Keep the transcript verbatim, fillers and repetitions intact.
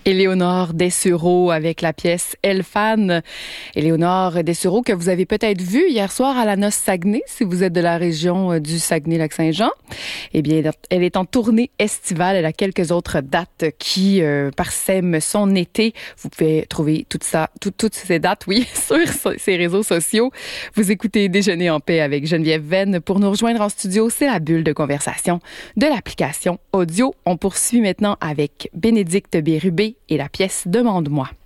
Éléonore Dessureau avec la pièce Elle fan. Éléonore Dessureau que vous avez peut-être vue hier soir à la Noce Saguenay, si vous êtes de la région du Saguenay-Lac-Saint-Jean. Eh bien, elle est en tournée estivale. Elle a quelques autres dates qui euh, parsèment son été. Vous pouvez trouver tout ça, tout, toutes ces dates, oui, sur ses réseaux sociaux. Vous écoutez Déjeuner en paix avec Geneviève Venn. Pour nous rejoindre en studio, c'est la bulle de conversation de l'application audio. On poursuit maintenant avec Bénédicte Bérubé et la pièce Demande-moi.